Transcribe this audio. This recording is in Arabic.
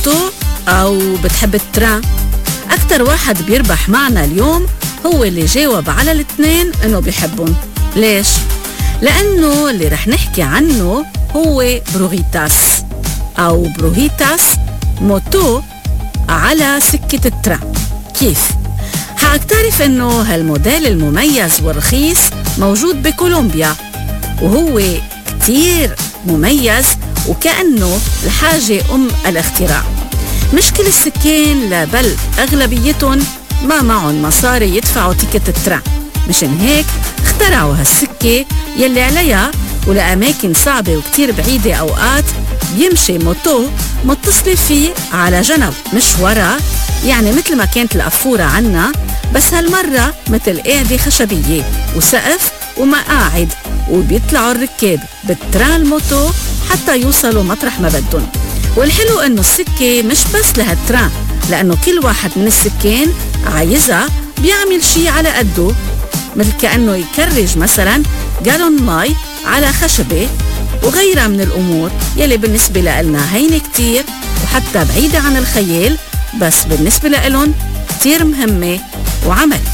الموتو أو بتحب التران؟ أكتر واحد بيربح معنا اليوم هو اللي جاوب على الاثنين إنه بيحبون. ليش؟ لأنه اللي رح نحكي عنه هو بروغيتاس أو بروغيتاس موتو على سكة التران. كيف؟ حقك تعرف إنه هالموديل المميز والرخيص موجود بكولومبيا، وهو كتير مميز وكأنه الحاجة الاختراع. مش كل السكان، لا بل أغلبيتهم ما معهم مصاري يدفعوا تيكت التران، مشان هيك اخترعوا هالسكة يلي عليها ولأماكن صعبة وكتير بعيدة أوقات بيمشي موتو متصل فيه على جنب مش ورا، يعني مثل ما كانت القفورة عنا، بس هالمرة مثل قاعدة خشبية وسقف ومقاعد، وبيطلعوا الركاب بالتران الموتو حتى يوصلوا مطرح ما بدهم. والحلو انه السكة مش بس لهالتران، لانه كل واحد من السكان عايزها بيعمل شي على قده، مثل كأنه يكرج مثلا جالون مي على خشبة وغيرها من الأمور يلي بالنسبة لنا هين كتير وحتى بعيدة عن الخيال، بس بالنسبة لهم كتير مهمة وعمل.